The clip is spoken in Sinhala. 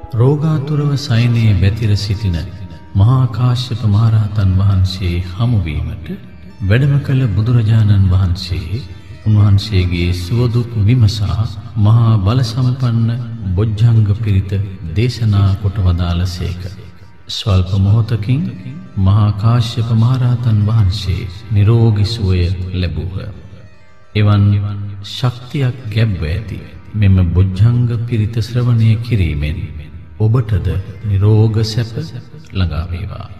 රෝගාතුරව සයනයේ බැතිර සිටින මහා කාශ්‍යප මහරහතන් වහන්සේ හමුවීමට වැඩම කළ බුදුරජාණන් වහන්සේ උන්වහන්සේගේ සුවදුක් විමසා මහා බල සම්පන්න බොජ්ජංග පිරිත දේශනා කොට වදාළසේක. ස්වල්ප මොහොතකින් මහා කාශ්‍යප මහරහතන් වහන්සේ නිරෝගී සුවය ලැබුව. එවන් ශක්තියක් ගැබ්ව ඇති මෙම බොජ්ජංග පිරිත ශ්‍රවණය කිරීමෙන් ඔබටද නිරෝග සැප ළඟා වේවා.